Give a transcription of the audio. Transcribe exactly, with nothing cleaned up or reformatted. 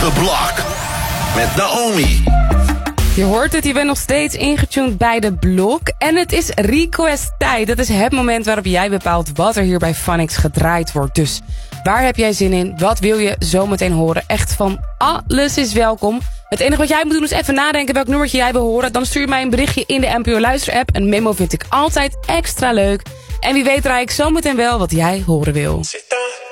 The Block. Met Naomi. Je hoort het, je bent nog steeds ingetuned bij de blok. En het is request tijd. Dat is het moment waarop jij bepaalt wat er hier bij Phonics gedraaid wordt. Dus waar heb jij zin in? Wat wil je zometeen horen? Echt van alles is welkom. Het enige wat jij moet doen is even nadenken welk nummertje jij wil horen. Dan stuur je mij een berichtje in de N P O Luister app. Een memo vind ik altijd extra leuk. En wie weet draai ik zometeen wel wat jij horen wil.